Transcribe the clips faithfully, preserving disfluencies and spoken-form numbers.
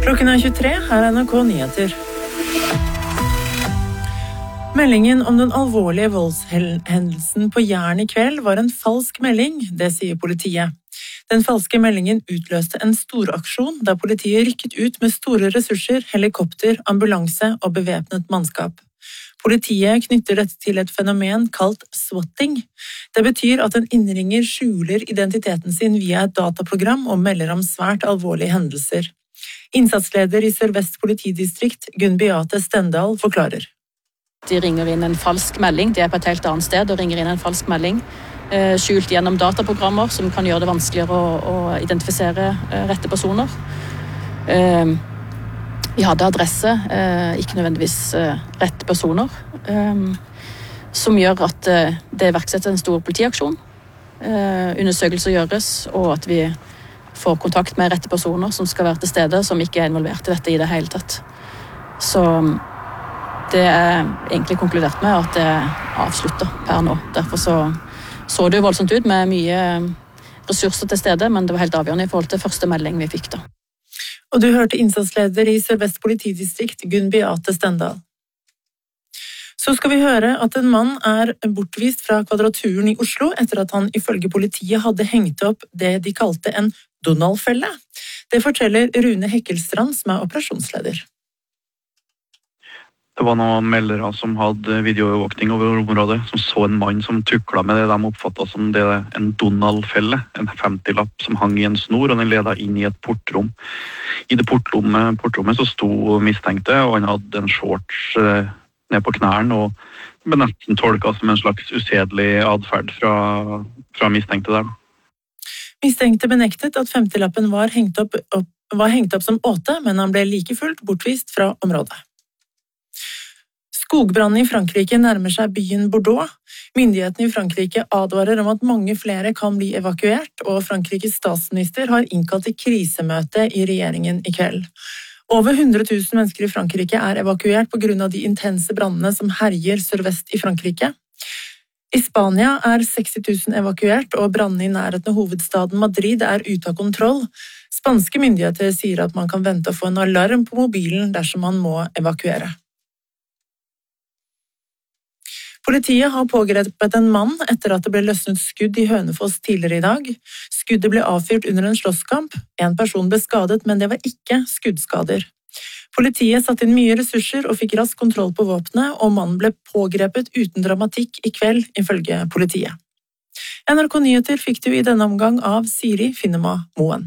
Klokken er tjuetre, her er N R K Nyheter. Meldingen om den alvorlige voldshendelsen på Jæren i kveld var en falsk melding, det sier politiet. Den falske meldingen utløste en storaksjon da politiet rykket ut med store ressurser, helikopter, ambulanse og bevæpnet mannskap. Politiet knytter dette til et fenomen kalt swatting. Det betyr at en innringer skjuler identiteten sin via et dataprogram og melder om svært alvorlige hendelser. Innsatsleder i Sør-Vest politidistrikt, Gunn Beate Stendal, forklarer. De ringer inn en falsk melding, de er på et helt annet sted og ringer inn en falsk melding, skjult gjennom dataprogrammer som kan gjøre det vanskeligere å, å identifisere rette personer. Vi hadde adresse, ikke nødvendigvis rette personer, som gjør at det iverksetter en stor politiaksjon. Undersøkelser gjøres, og at vi får kontakt med rette personer som skal være til stede, som ikke er involvert i dette i det hele tatt. Så det er egentlig konkludert med at det avslutter per nå. Derfor så, så det jo voldsomt ut med mye ressurser til stede, men det var helt avgjørende i forhold til første melding vi fikk da. Og du hørte innsatsleder i Sør-Vest politidistrikt, Gunn Beate Stendal. Så skal vi høre at en mann er bortvist fra Kvadraturen i Oslo etter at han ifølge politiet hadde hengt opp det de kalte en Donald-felle. Det forteller Rune Hekkelstrand, som er operasjonsleder. Det var noen meldere som hadde videoovervåkning over området, som så en mann som tuklet med det de oppfattet som det, en Donald-felle, en femti-lapp som hang i en snor, og den ledet inn i et portrom. I det portrommet, portrommet så sto mistenkte, og han hadde en shorts eh, ned på knærne, og ble nesten tolket som en slags usedelig adferd fra, fra mistenkte der. Mistenkte benektet at femti-lappen var hengt opp, opp, var hengt opp som åte, men han ble like fullt bortvist fra området. Skogbrannen i Frankrike nærmer seg byen Bordeaux. Myndighetene i Frankrike advarer om at mange flere kan bli evakuert, og Frankrikes statsminister har innkalt til krisemøte i regjeringen i kveld. Over hundre tusen mennesker i Frankrike er evakuert på grunn av de intense brannene som herjer sørvest i Frankrike. I Spania er seksti tusen evakuert, og brannene i nærheten av hovedstaden Madrid er ute av kontroll. Spanske myndigheter sier at man kan vente å få en alarm på mobilen dersom man må evakuere. Politiet har pågrepet en mann etter at det ble løsnet skudd i Hønefoss tidligere i dag. Skuddet ble avfyrt under en slåsskamp. En person ble skadet, men det var ikke skuddskader. Politiet satte inn mye ressurser og fikk rask kontroll på våpenet, og mannen ble pågrepet uten dramatikk i kveld, ifølge politiet. N R K Nyheter fikk du i denne omgang av Siri Finnema Moen.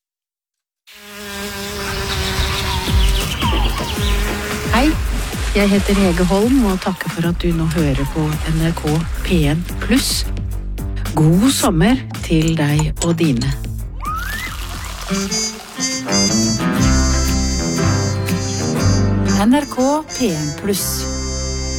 Hei, jeg heter Hege Holm og takker for at du nå hører på N R K P en pluss. God sommer til deg og dine. N R K P en pluss.